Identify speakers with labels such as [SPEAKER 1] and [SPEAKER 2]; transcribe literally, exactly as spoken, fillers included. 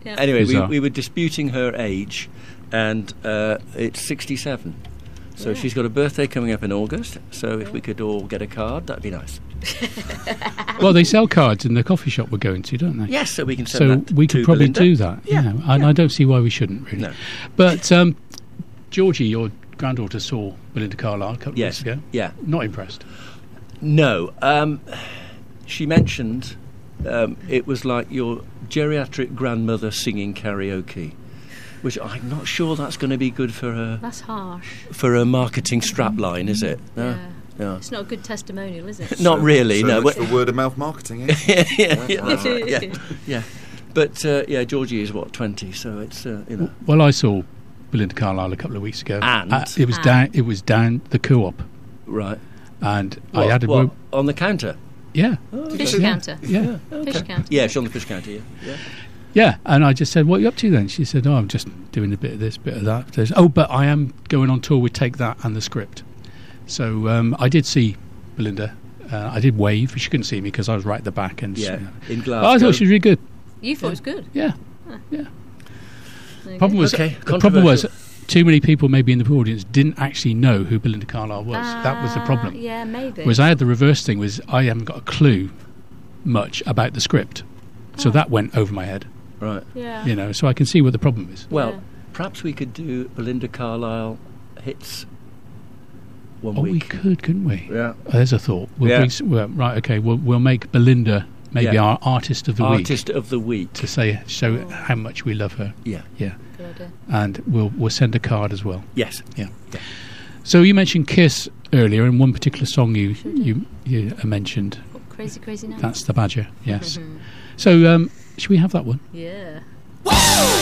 [SPEAKER 1] Yeah.
[SPEAKER 2] Anyway, we,
[SPEAKER 3] Bizarre.
[SPEAKER 2] we were disputing her age, and uh, it's sixty-seven. So
[SPEAKER 1] Yeah.
[SPEAKER 2] she's got a birthday coming up in August, so if we could all get a card, that'd be nice.
[SPEAKER 3] Well, they sell cards in the coffee shop we're going to, don't they?
[SPEAKER 2] Yes, so we can send
[SPEAKER 3] So
[SPEAKER 2] that
[SPEAKER 3] we
[SPEAKER 2] to
[SPEAKER 3] could probably
[SPEAKER 2] Belinda.
[SPEAKER 3] do that.
[SPEAKER 2] Yeah,
[SPEAKER 3] Yeah, and I don't see why we shouldn't really.
[SPEAKER 2] No.
[SPEAKER 3] But um, Georgie, your granddaughter, saw Belinda Carlisle a couple of
[SPEAKER 2] Yes,
[SPEAKER 3] weeks ago.
[SPEAKER 2] yeah.
[SPEAKER 3] Not impressed.
[SPEAKER 2] No. Um, she mentioned um, it was like your geriatric grandmother singing karaoke, which I'm not sure that's going to be good for her
[SPEAKER 1] That's harsh.
[SPEAKER 2] for her marketing strapline, is it? No.
[SPEAKER 1] Yeah.
[SPEAKER 2] No.
[SPEAKER 1] It's not a good testimonial, is it?
[SPEAKER 2] Not really,
[SPEAKER 4] so
[SPEAKER 2] no.
[SPEAKER 4] much
[SPEAKER 2] but-
[SPEAKER 4] for word of mouth marketing, eh?
[SPEAKER 2] yeah, yeah, yeah,
[SPEAKER 4] Wow.
[SPEAKER 2] that's right, yeah, yeah. But uh, yeah, Georgie is what twenty, so it's uh, you know.
[SPEAKER 3] Well, I saw Belinda Carlisle a couple of weeks ago.
[SPEAKER 2] And?
[SPEAKER 3] Uh, it was
[SPEAKER 1] And?
[SPEAKER 3] down. It was down the Co-op,
[SPEAKER 2] Right.
[SPEAKER 3] and
[SPEAKER 2] What,
[SPEAKER 3] I had a
[SPEAKER 2] what,
[SPEAKER 3] word.
[SPEAKER 2] on the counter.
[SPEAKER 3] Yeah,
[SPEAKER 1] Fish
[SPEAKER 3] yeah,
[SPEAKER 1] counter.
[SPEAKER 3] yeah,
[SPEAKER 1] Fish counter.
[SPEAKER 2] Yeah, she's on the fish counter. Yeah. yeah.
[SPEAKER 3] yeah. And I just said, "What are you up to then?" She said, "Oh, I'm just doing a bit of this, bit of that." There's, oh, but I am going on tour with Take That and the Script. So um, I did see Belinda. Uh, I did wave. She couldn't see me because I was right at the back. And
[SPEAKER 2] Yeah,
[SPEAKER 3] you know.
[SPEAKER 2] in
[SPEAKER 3] Oh,
[SPEAKER 2] Glasgow.
[SPEAKER 3] I thought she was really good.
[SPEAKER 1] You thought it was good.
[SPEAKER 3] Yeah, yeah.
[SPEAKER 1] There you
[SPEAKER 3] Problem
[SPEAKER 1] go.
[SPEAKER 3] was,
[SPEAKER 2] Okay,
[SPEAKER 3] the problem was,
[SPEAKER 2] controversial.
[SPEAKER 3] too many people maybe in the audience didn't actually know who Belinda Carlisle was. That was the
[SPEAKER 1] Ah,
[SPEAKER 3] problem.
[SPEAKER 1] Yeah, maybe.
[SPEAKER 3] Whereas I had the reverse thing, was I haven't got a clue much about the script, so
[SPEAKER 1] Oh.
[SPEAKER 3] that went over my head.
[SPEAKER 2] Right.
[SPEAKER 1] Yeah.
[SPEAKER 3] You know, so I can see what the problem is.
[SPEAKER 2] Well,
[SPEAKER 1] Yeah.
[SPEAKER 2] perhaps we could do Belinda Carlisle hits one
[SPEAKER 3] Oh, we
[SPEAKER 2] week.
[SPEAKER 3] could, couldn't we?
[SPEAKER 2] Yeah.
[SPEAKER 3] Oh, there's a thought. We'll
[SPEAKER 2] Yeah.
[SPEAKER 3] bring s- well, right, okay. We'll we'll make Belinda maybe
[SPEAKER 2] Yeah.
[SPEAKER 3] our artist of the week
[SPEAKER 2] Artist of the week.
[SPEAKER 3] to say show
[SPEAKER 1] Oh.
[SPEAKER 3] how much we love her.
[SPEAKER 2] Yeah.
[SPEAKER 3] Yeah,
[SPEAKER 1] Good idea.
[SPEAKER 3] and we'll we'll send a card as well.
[SPEAKER 2] Yes.
[SPEAKER 3] Yeah. So you mentioned Kiss earlier, and one particular song you
[SPEAKER 1] Sure did.
[SPEAKER 3] you, you uh, mentioned.
[SPEAKER 1] Oh, crazy, crazy night.
[SPEAKER 3] That's the Badger. Yes.
[SPEAKER 1] Mhm.
[SPEAKER 3] So um, should we have that one?
[SPEAKER 1] Yeah.